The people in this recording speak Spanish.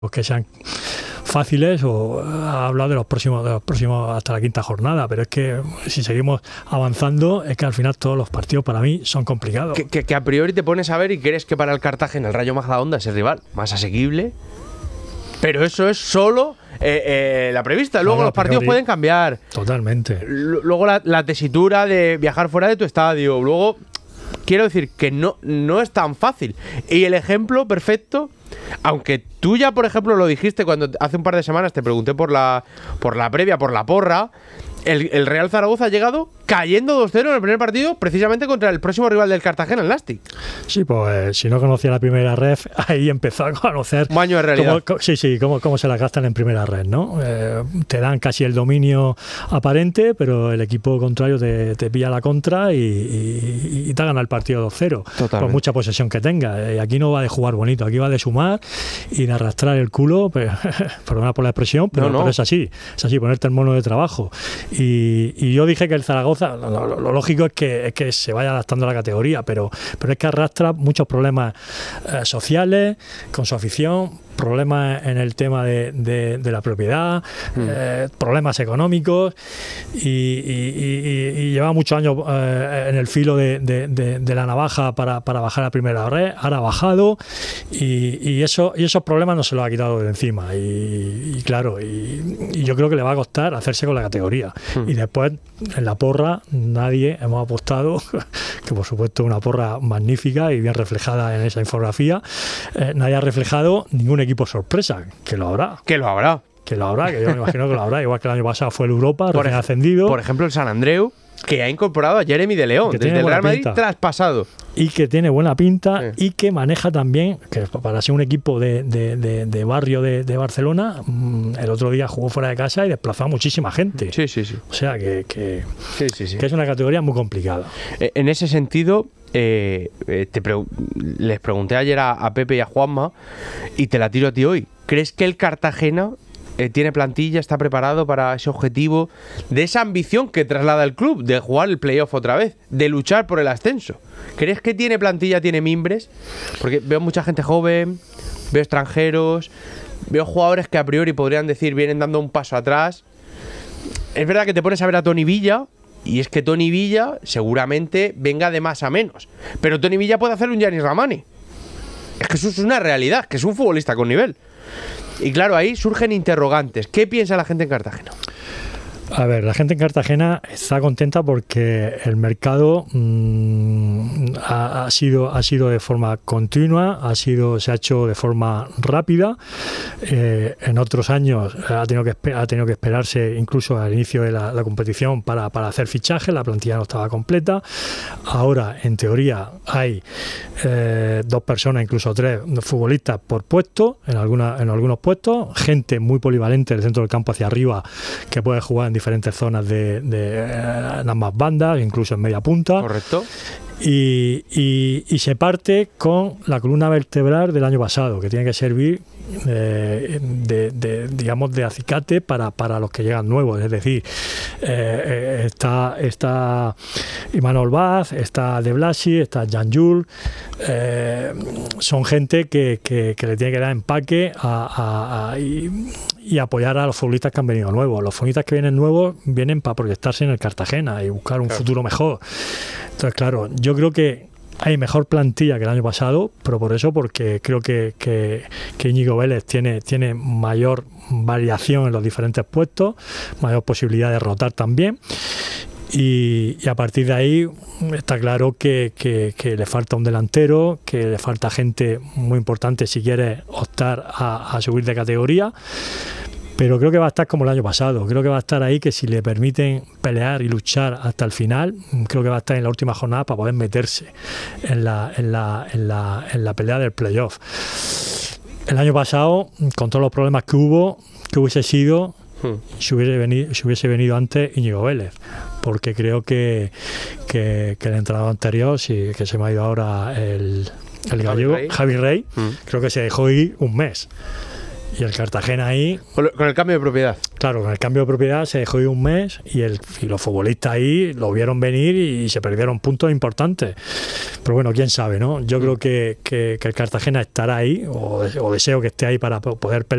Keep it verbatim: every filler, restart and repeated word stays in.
que sean fáciles, o ha hablado de los próximos de los próximos hasta la quinta jornada, pero es que si seguimos avanzando es que al final todos los partidos para mí son complicados. Que, que, que a priori te pones a ver y crees que para el Cartagena el Rayo Majadahonda es el rival más asequible, pero eso es solo eh, eh, la prevista. Luego Claro, los partidos priori, pueden cambiar. Totalmente. L- luego la, la tesitura de viajar fuera de tu estadio. Luego quiero decir que no, no es tan fácil. Y el ejemplo perfecto, aunque tú ya, por ejemplo, lo dijiste cuando hace un par de semanas te pregunté por la, por la previa, por la porra, el, el Real Zaragoza ha llegado cayendo dos cero en el primer partido, precisamente contra el próximo rival del Cartagena, el Nastic. Sí, pues eh, si no conocía la primera ref, ahí empezó a conocer Un baño de realidad. Cómo, sí, sí, cómo, cómo se la gastan en primera red, ¿no? Eh, te dan casi el dominio aparente, pero el equipo contrario te, te pilla la contra y, y, y te gana el partido dos cero. Totalmente. Por mucha posesión que tenga. Eh, aquí no va de jugar bonito, aquí va de sumar y de arrastrar el culo, pues, perdona por la expresión, pero, No, no. pero es así, es así, ponerte el mono de trabajo. Y, y yo dije que el Zaragoza, lo, lo, lo lógico es que, es que se vaya adaptando a la categoría, pero, pero es que arrastra muchos problemas eh, sociales con su afición, problemas en el tema de, de, de la propiedad, mm. eh, problemas económicos y, y, y, y lleva muchos años eh, en el filo de, de, de, de la navaja para, para bajar a primera red, ahora ha bajado y, y, eso, y esos problemas no se los ha quitado de encima y, y claro, y, y yo creo que le va a costar hacerse con la categoría mm. y después en la porra nadie hemos apostado, que por supuesto es una porra magnífica y bien reflejada en esa infografía, eh, nadie ha reflejado ningún equipo sorpresa, que lo habrá. Que lo habrá. Que lo habrá, que yo me imagino que lo habrá, igual que el año pasado fue el Europa, por recién ej- ascendido. Por ejemplo, el San Andreu, que ha incorporado a Jeremy de León, desde el Real Madrid traspasado. Y que tiene buena pinta sí. y que maneja también, que para ser un equipo de, de, de, de barrio de, de Barcelona, el otro día jugó fuera de casa y desplazó a muchísima gente. Sí, sí, sí. O sea que, que, sí, sí, sí. que es una categoría muy complicada. En ese sentido, eh, te pre- les pregunté ayer a, a Pepe y a Juanma y te la tiro a ti hoy. ¿Crees que el Cartagena eh, tiene plantilla, está preparado para ese objetivo, de esa ambición que traslada el club, de jugar el playoff otra vez, de luchar por el ascenso? ¿Crees que tiene plantilla, tiene mimbres? Porque veo mucha gente joven, veo extranjeros, veo jugadores que a priori podrían decir vienen dando un paso atrás. Es verdad que te pones a ver a Tony Villa y es que Tony Villa seguramente venga de más a menos, pero Tony Villa puede hacer un Yanis Ramani. Es que eso es una realidad, que es un futbolista con nivel. Y claro, ahí surgen interrogantes. ¿Qué piensa la gente en Cartagena? A ver, la gente en Cartagena está contenta porque el mercado mmm, ha, ha sido ha sido de forma continua, ha sido se ha hecho de forma rápida. Eh, en otros años ha tenido que ha tenido que esperarse incluso al inicio de la, la competición para, para hacer fichajes. La plantilla no estaba completa. Ahora, en teoría, hay eh, dos personas, incluso tres futbolistas por puesto en alguna, en algunos puestos. Gente muy polivalente del centro del campo hacia arriba que puede jugar en diferentes zonas de, de eh, ambas bandas, incluso en media punta. Correcto. Y, y, y se parte con la columna vertebral del año pasado, que tiene que servir eh, de, de, digamos, de acicate para, para los que llegan nuevos. Es decir, eh, está, está Imanol Vaz, está De Blasi, está Jan Jules. Eh, son gente que, que, que le tiene que dar empaque a, a, a, y, y apoyar a los futbolistas que han venido nuevos. Los futbolistas que vienen nuevos vienen para proyectarse en el Cartagena y buscar un claro. futuro mejor. Entonces, claro, yo creo que hay mejor plantilla que el año pasado, pero por eso, porque creo que, que, que Íñigo Vélez tiene, tiene mayor variación en los diferentes puestos, mayor posibilidad de rotar también. Y, y a partir de ahí está claro que, que, que le falta un delantero, que le falta gente muy importante si quiere optar a, a subir de categoría. Pero creo que va a estar como el año pasado. Creo que va a estar ahí, que si le permiten pelear y luchar hasta el final, creo que va a estar en la última jornada para poder meterse en la, en la, en la, en la pelea del playoff. El año pasado, con todos los problemas que hubo, que hubiese sido hmm. si, hubiese venido, si hubiese venido antes Íñigo Vélez. Porque creo que, que, que el entrenador anterior, sí, que se me ha ido ahora el, el gallego, Javi Rey, Javi Rey hmm. creo que se dejó ir un mes. Y el Cartagena ahí... Con, con el cambio de propiedad. Claro, con el cambio de propiedad se dejó ir un mes y, el, y los futbolistas ahí lo vieron venir y se perdieron puntos importantes. Pero bueno, quién sabe, ¿no? Yo creo que, que, que el Cartagena estará ahí, o, o deseo que esté ahí para poder pelear